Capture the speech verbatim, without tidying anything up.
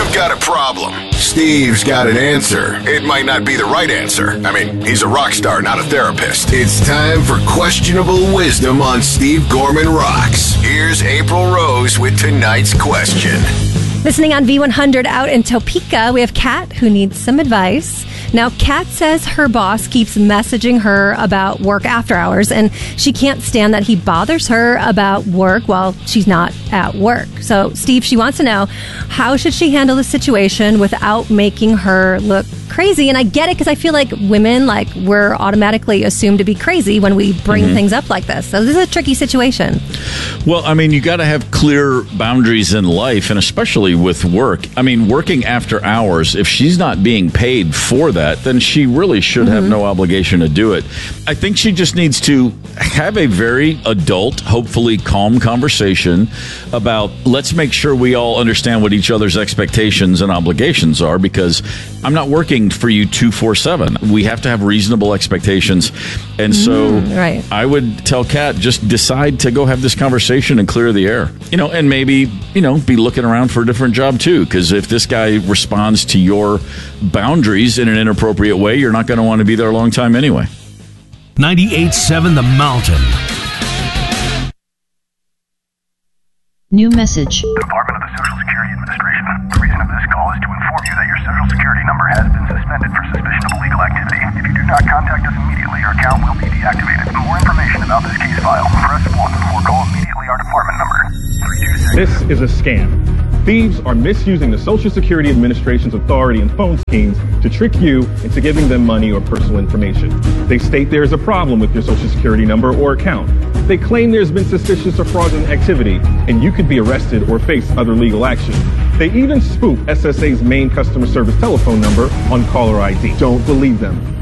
You've got a problem. Steve's got an answer. It might not be the right answer. I mean, he's a rock star, not a therapist. It's time for Questionable Wisdom on Steve Gorman Rocks. Here's April Rose with tonight's question. Listening on V one hundred out in Topeka, we have Kat who needs some advice. Now, Kat says her boss keeps messaging her about work after hours, and she can't stand that he bothers her about work while she's not at work. So, Steve, she wants to know, how should she handle the situation without making her look crazy? And I get it, because I feel like women, like, we're automatically assumed to be crazy when we bring mm-hmm. things up like this. So this is a tricky situation. Well, I mean, you got to have clear boundaries in life, and especially with work. I mean, working after hours, if she's not being paid for that, then she really should mm-hmm. have no obligation to do it. I think she just needs to have a very adult, hopefully calm conversation about, let's make sure we all understand what each other's expectations and obligations are, because I'm not working for you two forty-seven. We have to have reasonable expectations. And so mm, right. I would tell Kat, just decide to go have this conversation and clear the air. You know, and maybe, you know, be looking around for a different job too, because if this guy responds to your boundaries in an inappropriate way, you're not going to want to be there a long time anyway. ninety-eight point seven The Mountain. New message. Department of the Social Security Administration. The reason of this call is to inform you that your Social Security number has been suspended for suspicion of illegal activity. If you do not contact us immediately, your account will be deactivated. For more information about this case file, press one or call immediately our department number. three two six. This is a scam. Thieves are misusing the Social Security Administration's authority and phone schemes to trick you into giving them money or personal information. They state there is a problem with your Social Security number or account. They claim there's been suspicious or fraudulent activity, and you could be arrested or face other legal action. They even spoof S S A's main customer service telephone number on caller I D. Don't believe them.